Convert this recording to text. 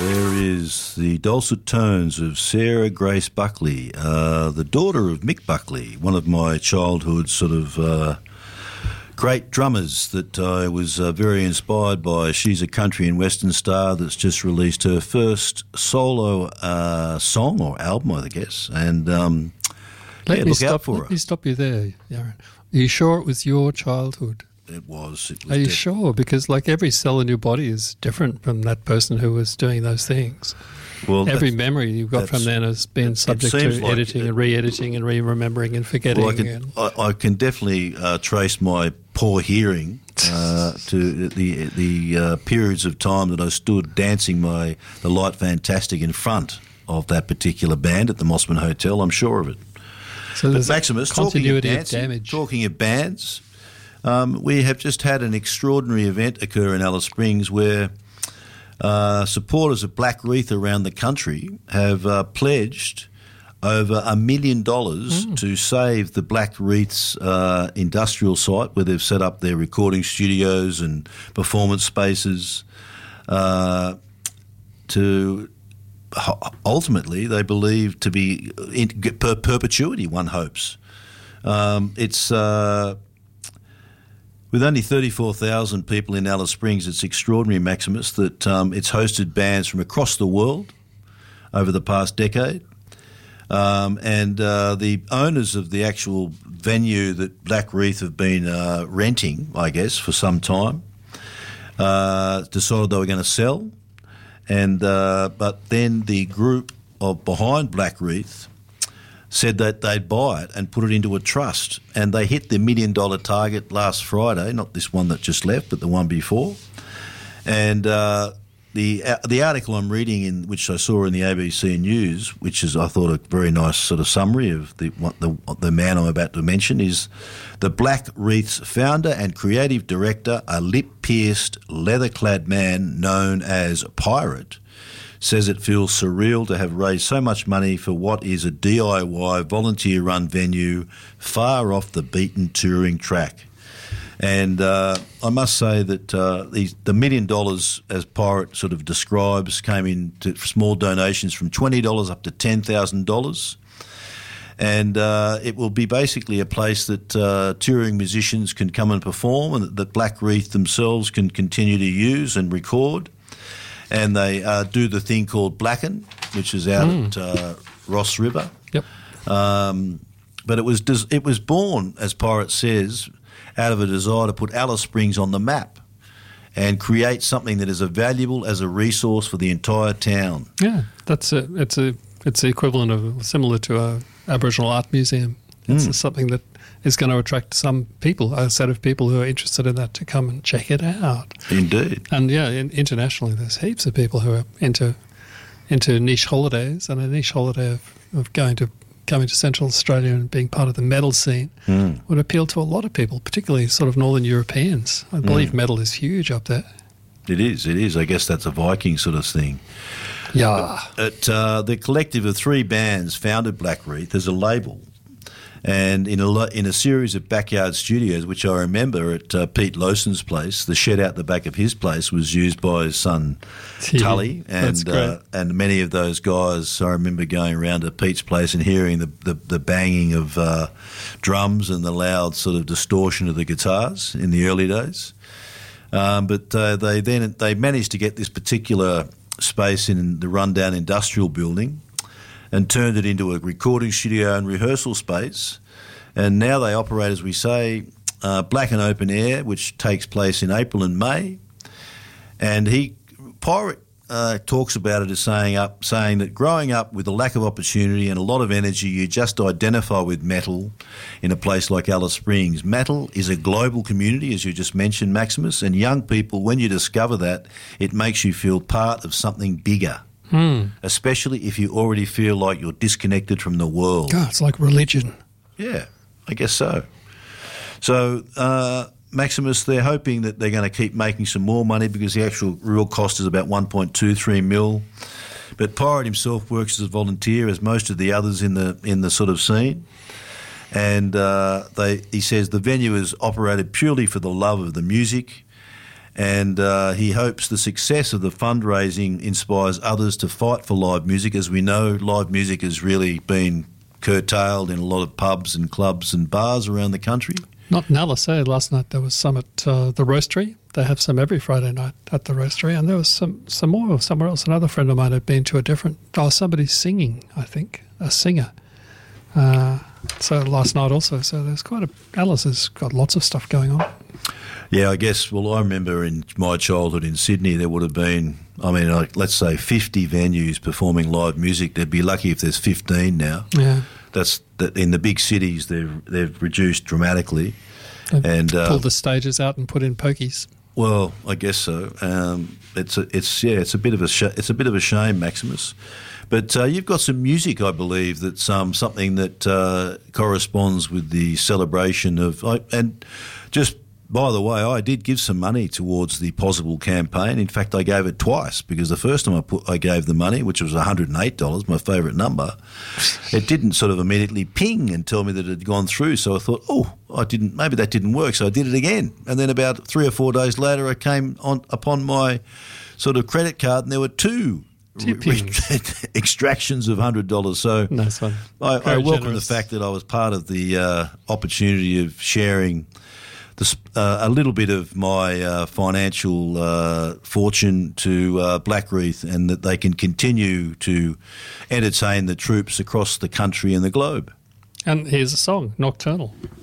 There is the dulcet tones of Sarah Grace Buckley, the daughter of Mick Buckley, one of my childhood sort of great drummers that I was very inspired by. She's a country and western star that's just released her first solo song or album, I guess. And look out for her. Let me stop you there, Yaron. Are you sure it was your childhood? It was. Are you sure? Because like every cell in your body is different from that person who was doing those things. Well, every memory you've got from then has been subject to like editing and re-editing and re-remembering and forgetting. Well, I can definitely trace my poor hearing to the periods of time that I stood dancing the Light Fantastic in front of that particular band at the Mossman Hotel. I'm sure of it. So there's Maximus, continuity of damage. Talking of bands, we have just had an extraordinary event occur in Alice Springs where supporters of Black Reef around the country have pledged over $1 million to save the Black Reef's industrial site where they've set up their recording studios and performance spaces to ultimately they believe to be in perpetuity, one hopes. It's with only 34,000 people in Alice Springs, it's extraordinary, Maximus, that it's hosted bands from across the world over the past decade. And the owners of the actual venue that Black Reef have been renting, I guess, for some time, decided they were going to sell. And but then the group behind Black Reef said that they'd buy it and put it into a trust. And they hit the $1 million target last Friday, not this one that just left, but the one before. And the article I'm reading, in which I saw in the ABC News, which is, I thought, a very nice sort of summary of the man I'm about to mention, is the Black Reef's founder and creative director, a lip-pierced, leather-clad man known as Pirate, says it feels surreal to have raised so much money for what is a DIY, volunteer-run venue far off the beaten touring track. And I must say that the $1 million, as Pirate sort of describes, came in to small donations from $20 up to $10,000. And it will be basically a place that touring musicians can come and perform and that Black Reef themselves can continue to use and record. And they do the thing called Blacken, which is out at Ross River. Yep. But it was born, as Pirate says, out of a desire to put Alice Springs on the map and create something that is valuable as a resource for the entire town. Yeah, it's the equivalent of similar to a Aboriginal art museum. It's something that is going to attract some people, a set of people who are interested in that, to come and check it out. Indeed. And yeah, internationally, there's heaps of people who are into niche holidays, and a niche holiday of coming to Central Australia and being part of the metal scene would appeal to a lot of people, particularly sort of Northern Europeans. I believe metal is huge up there. It is. I guess that's a Viking sort of thing. Yeah. The collective of 3 bands founded Black Reef as a label. And in a series of backyard studios, which I remember at Pete Lowson's place, the shed out the back of his place was used by his son Tully, and many of those guys. I remember going around to Pete's place and hearing the banging of drums and the loud sort of distortion of the guitars in the early days. But they managed to get this particular space in the rundown industrial building and turned it into a recording studio and rehearsal space. And now they operate, as we say, Black and Open Air, which takes place in April and May. And Pirate talks about it as saying that growing up with a lack of opportunity and a lot of energy, you just identify with metal in a place like Alice Springs. Metal is a global community, as you just mentioned, Maximus, and young people, when you discover that, it makes you feel part of something bigger. Especially if you already feel like you're disconnected from the world. God, it's like religion. Yeah, I guess so. So, Maximus, they're hoping that they're going to keep making some more money because the actual real cost is about 1.23 mil. But Pirate himself works as a volunteer, as most of the others in the sort of scene. And he says the venue is operated purely for the love of the music. And he hopes the success of the fundraising inspires others to fight for live music. As we know, live music has really been curtailed in a lot of pubs and clubs and bars around the country. Not in Alice, eh? Last night there was some at the Roastery. They have some every Friday night at the Roastery, and there was some more somewhere else. Another friend of mine had been to a different... somebody singing, I think, a singer. So last night also. So there's Alice has got lots of stuff going on. Yeah, I guess, I remember in my childhood in Sydney there would have been, let's say 50 venues performing live music. They'd be lucky if there's 15 now. Yeah. That's that in the big cities they've reduced dramatically. And pulled the stages out and put in pokies. Well, I guess so. It's a bit of a shame, Maximus. But you've got some music, I believe, that's something that corresponds with the celebration of. And just by the way, I did give some money towards the Possible campaign. In fact, I gave it twice because the first time I gave the money, which was $108, my favourite number, it didn't sort of immediately ping and tell me that it had gone through. So I thought, maybe that didn't work. So I did it again. And then about 3 or 4 days later, I came upon my sort of credit card and there were two extractions of $100. So nice one. I welcome the fact that I was part of the opportunity of sharing a little bit of my financial fortune to Blackreath, and that they can continue to entertain the troops across the country and the globe. And here's a song, Nocturnal.